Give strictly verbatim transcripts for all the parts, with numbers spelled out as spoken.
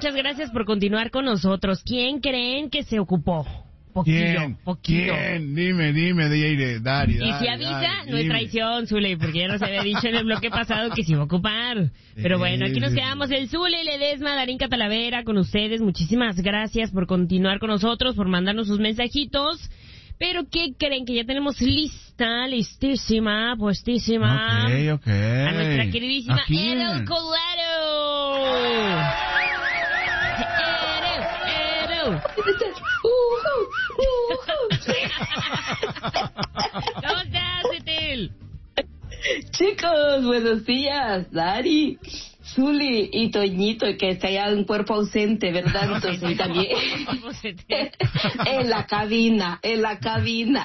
muchas gracias por continuar con nosotros. ¿Quién creen que se ocupó? Poquillo, ¿Quién? poquillo. ¿Quién? Dime, dime, D J Dari, Dari. Y si avisa, Dari, no es dime. traición, Zule, porque ya nos había dicho en el bloque pasado que se iba a ocupar. Pero bueno, aquí nos quedamos el Zule, Ledesma, Darín Catalavera con ustedes. Muchísimas gracias por continuar con nosotros, por mandarnos sus mensajitos. Pero ¿qué creen? Que ya tenemos lista, listísima, puestísima. Ok, ok. A nuestra queridísima ¿A quién? Erol Colado. Erol, Erol. ¿Cómo estás, Etel? Chicos, buenos días, Dari, Zuli y Toñito, que está ya en cuerpo ausente, ¿verdad? Entonces también en la cabina, en la cabina.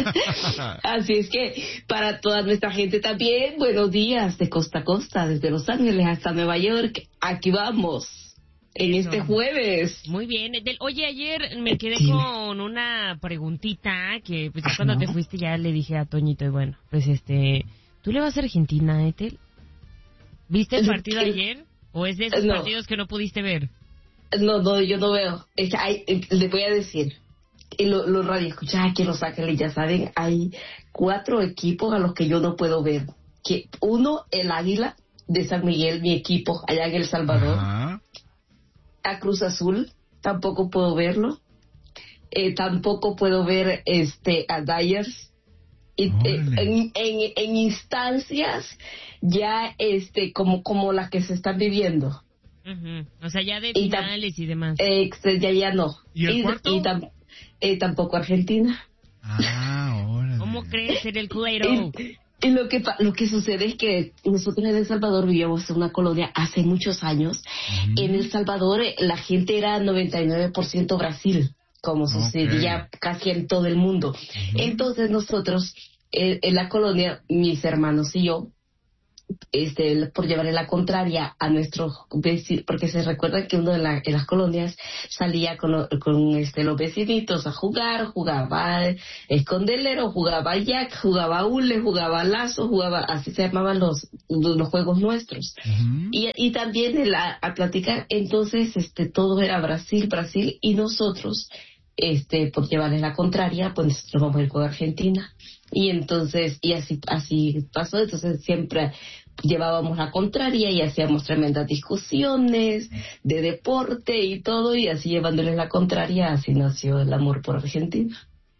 Así es que para toda nuestra gente también, buenos días de costa a costa, desde Los Ángeles hasta Nueva York. Aquí vamos. En este jueves. Muy bien. Etel. Oye, ayer me quedé sí. con una preguntita que pues ya cuando te fuiste ya le dije a Toñito y bueno, pues este, ¿tú le vas a Argentina, Etel? ¿Viste el partido el, ayer? ¿O es de esos no. partidos que no pudiste ver? No, no, yo no veo. Es que hay, les voy a decir, los lo radioescuchas aquí en Los Ángeles, ya saben, hay cuatro equipos a los que yo no puedo ver. Que uno, el Águila de San Miguel, mi equipo, allá en El Salvador. Ajá. A Cruz Azul, tampoco puedo verlo. Eh, tampoco puedo ver este a Dyers. Y, eh, en, en, en instancias ya este como como las que se están viviendo. Uh-huh. O sea, ya de finales y, tam- y demás. Eh, ya, ya no. ¿Y el y, cuarto? Y tam- eh, tampoco Argentina. Ah, órale. ¿Cómo crees ser el Claro? Y, y lo que lo que sucede es que nosotros en El Salvador vivíamos en una colonia hace muchos años. Uh-huh. En El Salvador la gente era noventa y nueve por ciento Brasil, como okay. sucedía casi en todo el mundo. Uh-huh. Entonces nosotros, eh, en la colonia, mis hermanos y yo, este, por llevarle la contraria a nuestros vecinos, porque se recuerda que uno de la, en las colonias salía con, lo, con este, los vecinitos a jugar, jugaba escondelero, jugaba jack, jugaba hule, jugaba lazo, jugaba, así se llamaban los, los juegos nuestros. Uh-huh. Y, y también la, a platicar, entonces este, todo era Brasil, Brasil, y nosotros, este, por llevarles la contraria, pues nosotros vamos a ir con Argentina. Y entonces, y así, así pasó, entonces siempre llevábamos la contraria y hacíamos tremendas discusiones de deporte y todo, y así llevándoles la contraria, así nació el amor por Argentina.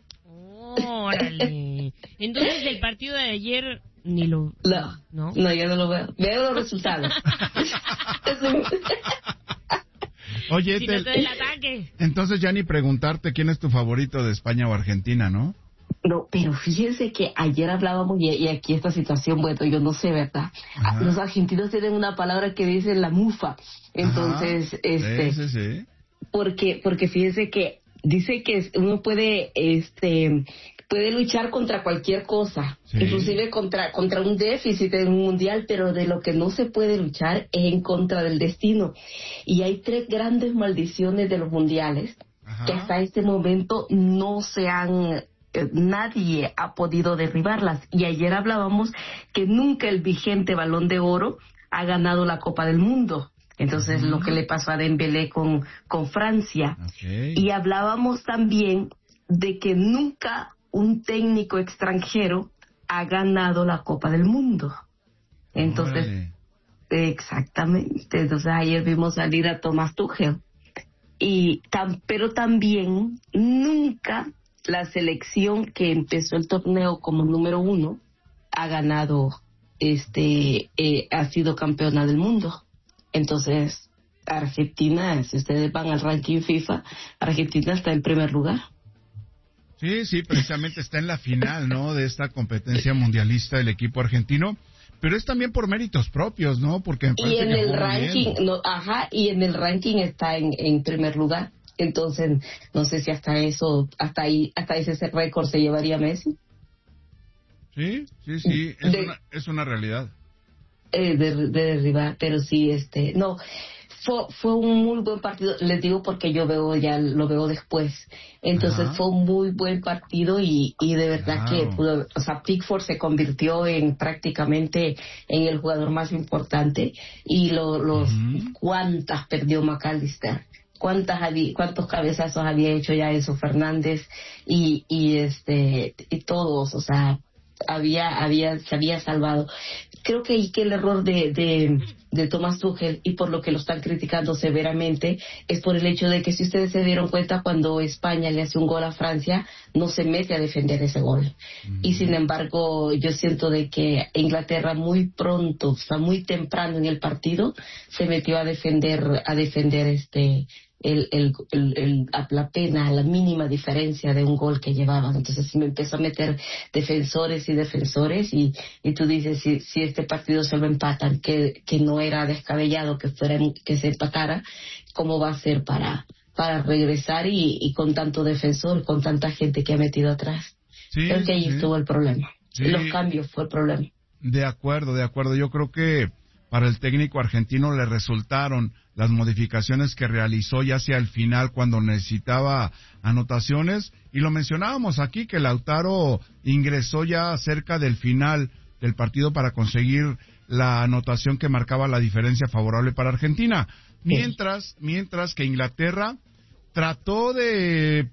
Órale. Entonces el partido de ayer ni lo... No, no, no yo no lo veo. Veo los resultados. Oye, si te, no te el ataque. Entonces ya ni preguntarte quién es tu favorito de España o Argentina, ¿no? No, pero fíjense que ayer hablábamos y, y aquí esta situación, bueno, yo no sé, ¿verdad? Ajá. Los argentinos tienen una palabra que dice la mufa. Entonces, Ajá. este... Sí, sí, sí. Porque, porque fíjense que dice que uno puede, este... puede luchar contra cualquier cosa, sí. inclusive contra contra un déficit en un mundial, pero de lo que no se puede luchar es en contra del destino. Y hay tres grandes maldiciones de los mundiales Ajá. que hasta este momento no se han... nadie ha podido derribarlas. Y ayer hablábamos que nunca el vigente Balón de Oro ha ganado la Copa del Mundo. Entonces, uh-huh. lo que le pasó a Dembélé con, con Francia. Okay. Y hablábamos también de que nunca un técnico extranjero ha ganado la Copa del Mundo. Entonces, Órale. exactamente. Entonces, ayer vimos salir a Thomas Tuchel. Y tam, pero también nunca la selección que empezó el torneo como número uno ha ganado, este, eh, ha sido campeona del mundo. Entonces, Argentina, si ustedes van al ranking FIFA, Argentina está en primer lugar. Sí, sí, precisamente está en la final, ¿no?, de esta competencia mundialista del equipo argentino, pero es también por méritos propios, ¿no? Porque me parece y en que el ranking, no, ajá, y en el ranking está en, en primer lugar. Entonces, no sé si hasta eso, hasta ahí, hasta ese récord se llevaría Messi. Sí, sí, sí, es, de, una, es una realidad. Eh, de, de derribar, pero sí, este, no, fue fue un muy buen partido, les digo porque yo veo ya lo veo después, entonces Ajá. fue un muy buen partido y, y de verdad claro. que pudo, o sea, Pickford se convirtió en prácticamente en el jugador más importante y lo, los uh-huh. cuántas perdió McAllister, cuántas había, cuántos cabezazos había hecho ya Enzo Fernández y y este y todos, o sea, había había se había salvado. Creo que ahí que el error de, de, de Thomas Tuchel, y por lo que lo están criticando severamente, es por el hecho de que, si ustedes se dieron cuenta, cuando España le hace un gol a Francia, no se mete a defender ese gol. Mm. Y sin embargo, yo siento de que Inglaterra muy pronto, o sea, muy temprano en el partido, se metió a defender, a defender este... El, el, el, el, a la pena, a la mínima diferencia de un gol que llevaban. Entonces me empezó a meter defensores y defensores y, y tú dices, si, si este partido se lo empatan, que, que no era descabellado que fuera, que se empatara, ¿cómo va a ser para, para regresar y, y con tanto defensor, con tanta gente que ha metido atrás? Sí, creo que ahí sí. estuvo el problema. Sí. Los cambios fue el problema. De acuerdo, de acuerdo. Yo creo que para el técnico argentino le resultaron las modificaciones que realizó ya hacia el final cuando necesitaba anotaciones, y lo mencionábamos aquí que Lautaro ingresó ya cerca del final del partido para conseguir la anotación que marcaba la diferencia favorable para Argentina, mientras mientras que Inglaterra trató de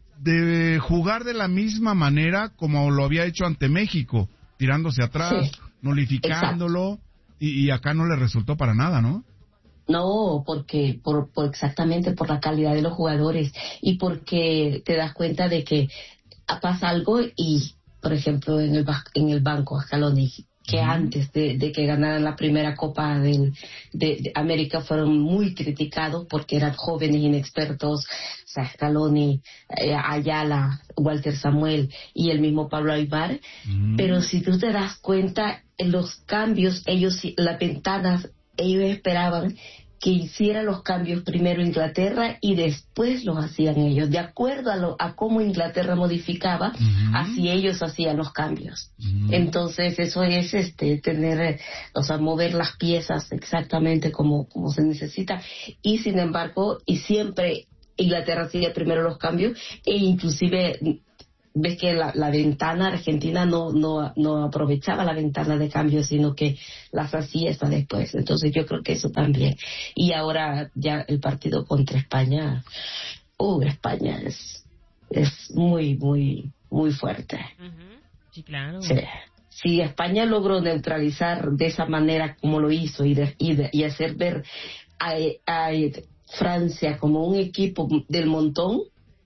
de jugar de la misma manera como lo había hecho ante México, tirándose atrás, sí. nulificándolo, y, y acá no le resultó para nada, ¿no? No, porque por, por exactamente por la calidad de los jugadores y porque te das cuenta de que pasa algo y, por ejemplo, en el en el banco Scaloni, que uh-huh. antes de, de que ganaran la primera Copa del, de, de América fueron muy criticados porque eran jóvenes inexpertos, o sea, Scaloni, eh, Ayala, Walter Samuel y el mismo Pablo Aimar, uh-huh. pero si tú te das cuenta, en los cambios, ellos, las ventanas, ellos esperaban que hiciera los cambios primero Inglaterra y después los hacían ellos, de acuerdo a, lo, a cómo Inglaterra modificaba, uh-huh. así ellos hacían los cambios. Uh-huh. Entonces eso es este tener, o sea, mover las piezas exactamente como, como se necesita, y sin embargo, y siempre Inglaterra hacía primero los cambios, e inclusive ves que la, la ventana argentina no no no aprovechaba la ventana de cambio, sino que las hacía hasta después. Entonces yo creo que eso también. Y ahora ya el partido contra España, uh, España es es muy, muy, muy fuerte. Uh-huh. Sí, claro. Sí. Si España logró neutralizar de esa manera como lo hizo y, de, y, de, y hacer ver a, a Francia como un equipo del montón,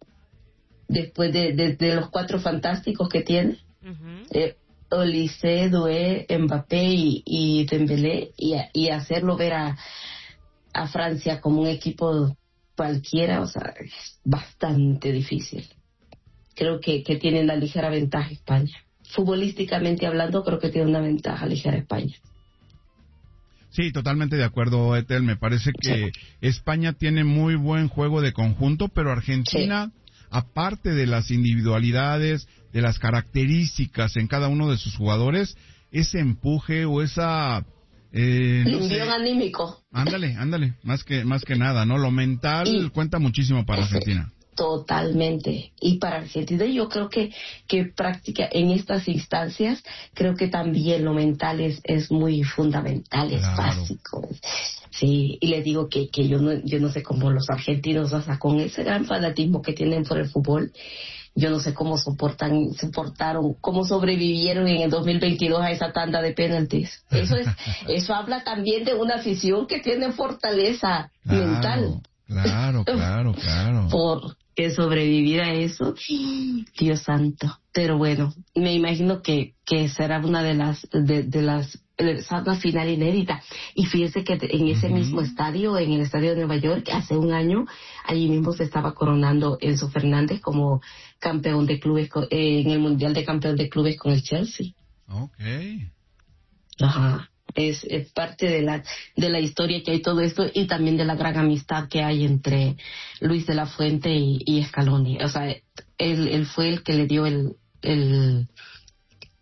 después de, de, de los cuatro fantásticos que tiene, uh-huh. eh, Olise, Doué, Mbappé y, y Dembélé, y, y hacerlo ver a, a Francia como un equipo cualquiera, o sea, es bastante difícil. Creo que, que tienen la ligera ventaja España. Futbolísticamente hablando, creo que tiene una ventaja ligera España. Sí, totalmente de acuerdo, Ethel. Me parece que sí. España tiene muy buen juego de conjunto, pero Argentina... Sí. Aparte de las individualidades, de las características en cada uno de sus jugadores, ese empuje o esa... Eh, no sé, anímico. Ándale, ándale, más que más que nada, ¿no? Lo mental y, cuenta muchísimo para Argentina. Totalmente. Y para Argentina yo creo que, que práctica en estas instancias, creo que también lo mental es, es muy fundamental, es claro. básico. Sí, y les digo que, que yo no yo no sé cómo los argentinos, o sea, con ese gran fanatismo que tienen por el fútbol, yo no sé cómo soportan, soportaron, cómo sobrevivieron en el dos mil veintidós a esa tanda de penaltis. Eso es, eso habla también de una afición que tiene fortaleza claro, mental. Claro, claro, claro. Por que sobrevivir a eso, Dios santo. Pero bueno, me imagino que, que será una de las, de, de las, una final inédita. Y fíjese que en ese uh-huh. mismo estadio, en el estadio de Nueva York, hace un año, allí mismo se estaba coronando Enzo Fernández como campeón de clubes, eh, en el Mundial de Campeón de Clubes con el Chelsea. Okay. Ajá. Es, es parte de la de la historia que hay todo esto, y también de la gran amistad que hay entre Luis de la Fuente y, y Scaloni. O sea, él, él fue el que le dio el el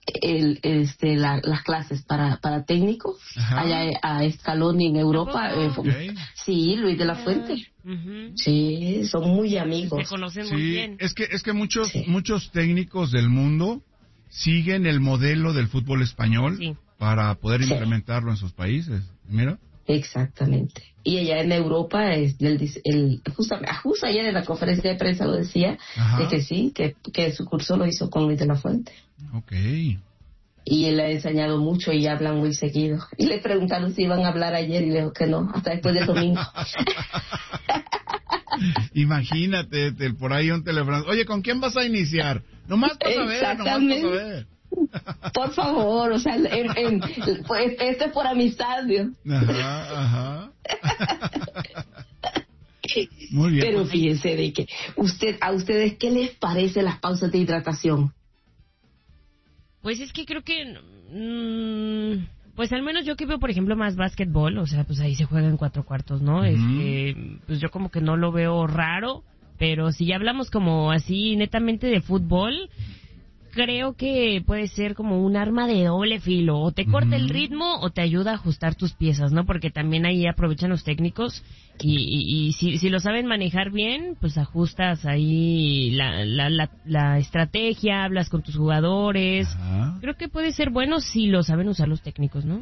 el, este, la, las clases para, para técnicos. Ajá. Allá a Scaloni en Europa. Eh, okay. Sí, Luis de la Fuente. Uh-huh. Sí, son muy amigos. Se conocen sí, muy bien. Es que, es que muchos, sí. muchos técnicos del mundo siguen el modelo del fútbol español sí. para poder sí. implementarlo en sus países. Mira. Exactamente. Y allá en Europa, es el, el, justo, justo ayer en la conferencia de prensa lo decía, Ajá. de que sí, que, que su curso lo hizo con Luis de la Fuente. Ok. Y él le ha enseñado mucho y hablan muy seguido. Y le preguntaron si iban a hablar ayer y le dijo que no, hasta después del domingo. Imagínate, por ahí un teléfono. Oye, ¿con quién vas a iniciar? Nomás para saber, nomás para saber. Por favor, o sea, en, en, pues, esto es por amistad, ¿no? Ajá, ajá. Muy bien. Pero fíjense de que usted, a ustedes, ¿qué les parece las pausas de hidratación? Pues es que creo que, mmm, pues al menos yo que veo, por ejemplo, más básquetbol, o sea, pues ahí se juega en cuatro cuartos, ¿no? Uh-huh. Este, pues yo como que no lo veo raro, pero si ya hablamos como así netamente de fútbol, creo que puede ser como un arma de doble filo, o te corta uh-huh. el ritmo o te ayuda a ajustar tus piezas, ¿no? Porque también ahí aprovechan los técnicos y, y, y si, si lo saben manejar bien, pues ajustas ahí la, la, la, la estrategia, hablas con tus jugadores. Uh-huh. Creo que puede ser bueno si lo saben usar los técnicos, ¿no?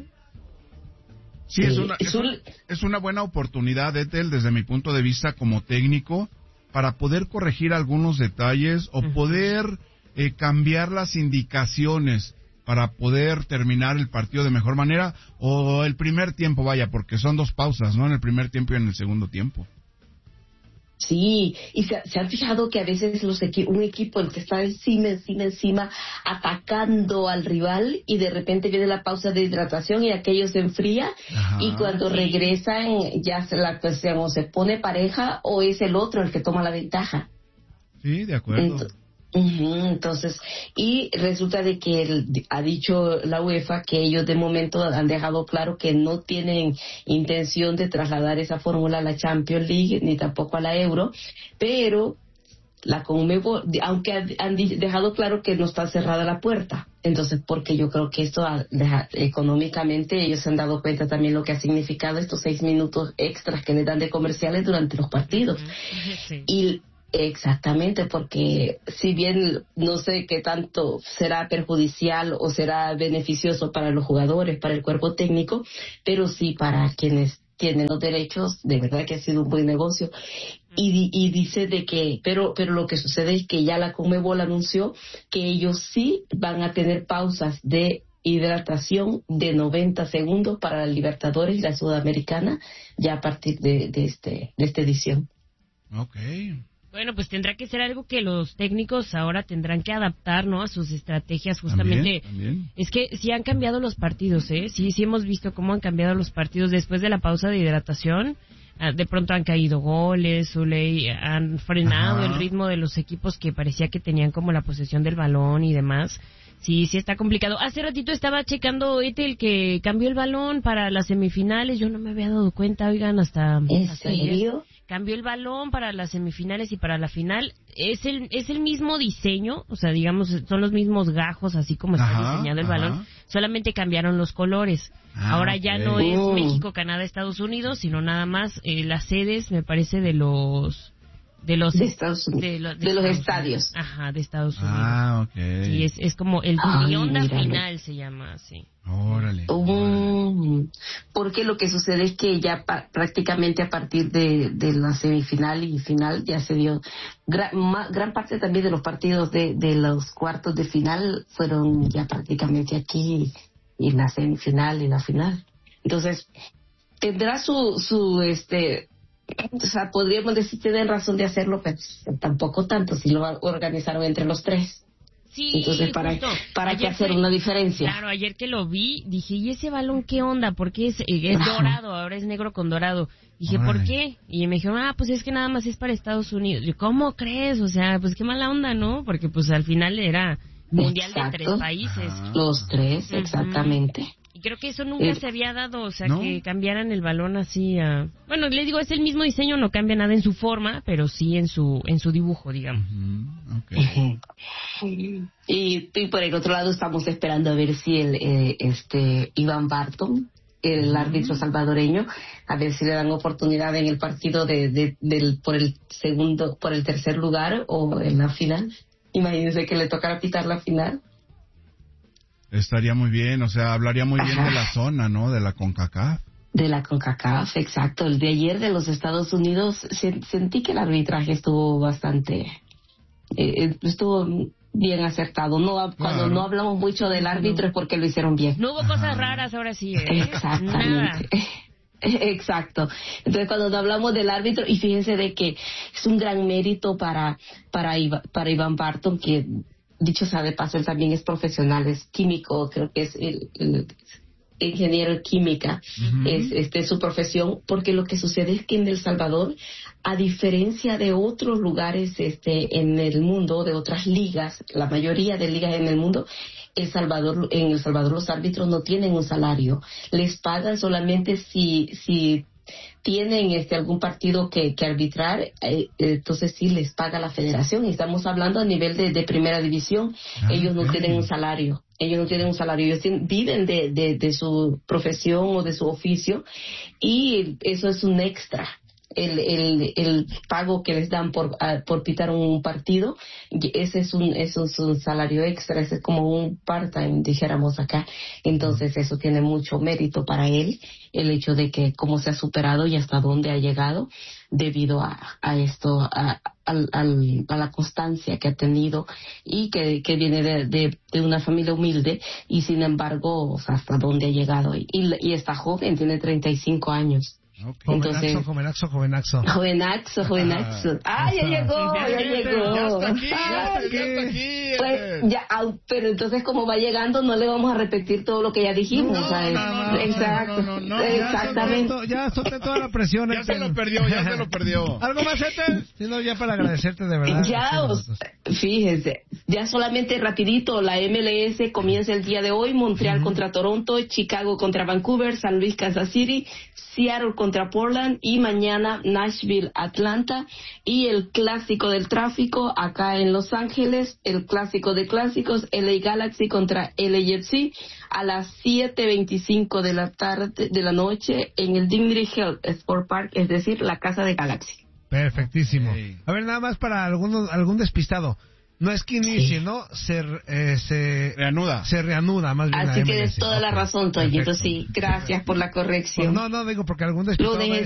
Sí, es una, es, un, es una buena oportunidad, Ethel, desde mi punto de vista como técnico, para poder corregir algunos detalles o uh-huh. poder Eh, cambiar las indicaciones para poder terminar el partido de mejor manera, o el primer tiempo, vaya, porque son dos pausas, ¿no? En el primer tiempo y en el segundo tiempo. Sí, y se, se han fijado que a veces los equi- un equipo el que está encima, encima, encima, atacando al rival, y de repente viene la pausa de hidratación y aquello se enfría. Ajá, y cuando sí. regresan ya se, la cuestión o se pone pareja o es el otro el que toma la ventaja. Sí, de acuerdo. Entonces, Uh-huh, entonces, y resulta de que el, ha dicho la UEFA que ellos de momento han dejado claro que no tienen intención de trasladar esa fórmula a la Champions League ni tampoco a la Euro, pero la Conmebol, aunque han dejado claro que no está cerrada la puerta. Entonces, porque yo creo que esto deja, económicamente ellos se han dado cuenta también lo que ha significado estos seis minutos extras que les dan de comerciales durante los partidos. Sí. Y exactamente, porque si bien no sé qué tanto será perjudicial o será beneficioso para los jugadores, para el cuerpo técnico, pero sí para quienes tienen los derechos, de verdad que ha sido un buen negocio. Y, y dice de que, pero pero lo que sucede es que ya la Conmebol anunció que ellos sí van a tener pausas de hidratación de noventa segundos para la Libertadores y la Sudamericana ya a partir de, de este de esta edición. Okay. Bueno, pues tendrá que ser algo que los técnicos ahora tendrán que adaptar, ¿no? A sus estrategias, justamente. ¿También? ¿También? Es que sí han cambiado los partidos, ¿eh? Sí, sí hemos visto cómo han cambiado los partidos después de la pausa de hidratación. De pronto han caído goles, Zuley, han frenado Ajá. el ritmo de los equipos que parecía que tenían como la posesión del balón y demás. Sí, sí está complicado. Hace ratito estaba checando Ethel que cambió el balón para las semifinales. Yo no me había dado cuenta, oigan, hasta... ¿En hasta serio? Ayer. Cambió el balón para las semifinales y para la final. Es el es el mismo diseño, o sea, digamos, son los mismos gajos, así como está ajá, diseñado el ajá. balón. Solamente cambiaron los colores. Ah, Ahora okay. ya no es Oh. México, Canadá, Estados Unidos, sino nada más eh, las sedes, me parece, de los... De los, de Estados Unidos. De, lo, de, de los Estados estadios. Unidos. Ajá, de Estados Unidos. Ah, ok. Sí, es, es como el Ay, onda míralo. final se llama así. Órale. Um, porque lo que sucede es que ya pa- prácticamente a partir de, de la semifinal y final ya se dio gran, ma, gran parte también de los partidos de, de los cuartos de final fueron ya prácticamente aquí y la semifinal y la final. Entonces tendrá su su este o sea, podríamos decir que tienen razón de hacerlo, pero tampoco tanto si lo organizaron entre los tres. Sí, entonces para justo. para Ayer qué hacer fue, una diferencia. Claro, ayer que lo vi dije, ¿y ese balón qué onda? Porque es es dorado, ahora es negro con dorado. Dije, ¿por qué? Y me dijeron, ah, pues es que nada más es para Estados Unidos. Yo, ¿cómo crees? O sea, pues qué mala onda, ¿no? Porque pues al final era mundial Exacto. de tres países. Los tres, exactamente. Uh-huh. Y creo que eso nunca eh, se había dado, o sea, ¿no? que cambiaran el balón así a... Bueno, les digo, es el mismo diseño, no cambia nada en su forma, pero sí en su en su dibujo, digamos. Uh-huh. Okay. Y, y por el otro lado estamos esperando a ver si el eh, este Iván Barton, el árbitro salvadoreño, a ver si le dan oportunidad en el partido de, de del por el segundo, por el tercer lugar o en la final. Imagínense que le tocara pitar la final. Estaría muy bien, o sea, hablaría muy bien de la zona, ¿no? De la CONCACAF. De la CONCACAF, exacto. El de ayer de los Estados Unidos se, sentí que el arbitraje estuvo bastante, eh, estuvo bien acertado. No, cuando claro. no hablamos mucho del árbitro es porque lo hicieron bien. No hubo cosas raras ahora sí, ¿eh? Exactamente. Nada. Exacto. Entonces cuando hablamos del árbitro, y fíjense de que es un gran mérito para para, Iva, para Iván Barton, que dicho sea de paso, él también es profesional, es químico, creo que es el, el ingeniero en química, uh-huh. es este su profesión, porque lo que sucede es que en El Salvador, a diferencia de otros lugares este en el mundo, de otras ligas, la mayoría de ligas en el mundo, El Salvador, en El Salvador los árbitros no tienen un salario, les pagan solamente si si tienen este algún partido que, que arbitrar, eh, entonces sí les paga la federación, y estamos hablando a nivel de, de primera división. Ah, ellos no okay. tienen un salario, ellos no tienen un salario, ellos tienen, viven de, de, de su profesión o de su oficio, y eso es un extra. El, el, el pago que les dan por, uh, por pitar un partido, ese es un, eso es un salario extra, ese es como un part-time, dijéramos acá. Entonces eso tiene mucho mérito para él, el hecho de que cómo se ha superado y hasta dónde ha llegado debido a, a esto, a, a, a la constancia que ha tenido, y que, que viene de, de, de una familia humilde, y sin embargo, o sea, hasta dónde ha llegado. Y, y está joven, tiene treinta y cinco años. Okay. Entonces, jovenaxo, jovenaxo, jovenaxo. Jovenaxo, ¡Ah, ya llegó! ¡Ya, ya llegó! ¡Ya está aquí! ¡Ya está, ya está aquí! Pues, ya, pero entonces como va llegando no le vamos a repetir todo lo que ya dijimos. No, ¿sabes? no, no, no, exacto, no, no, no, no. Exactamente. Ya solté toda la presión. Ya se lo perdió, ya se lo perdió. ¿Algo más, Ethel? Si no, ya para agradecerte de verdad. Ya, os, fíjense, ya solamente rapidito, la M L S comienza el día de hoy, Montreal uh-huh. contra Toronto, Chicago contra Vancouver, San Luis, Kansas City, Seattle contra Portland, y mañana Nashville, Atlanta, y el clásico del tráfico acá en Los Ángeles, el clásico de clásicos, L A Galaxy contra L A F C, a las siete veinticinco de la tarde, de la noche, en el Dignity Health Sport Park, es decir, la casa de Galaxy. Perfectísimo. Okay. A ver, nada más para alguno, algún despistado. No es que inicie, sí. ¿no? Se, eh, se reanuda. Se reanuda, más bien. Así que tienes toda okay. la razón, Toñito. Sí, gracias por la corrección. Pues no, no, digo porque algún despistado...